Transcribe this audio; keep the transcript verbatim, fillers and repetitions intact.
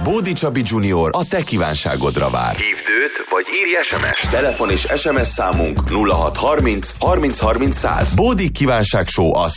Bódi Csabi junior a te kívánságodra vár. Hívd őt, vagy írj es em es. Telefon és es em es számunk nulla hat harminc harminc harminc száz. Bódi kívánság show a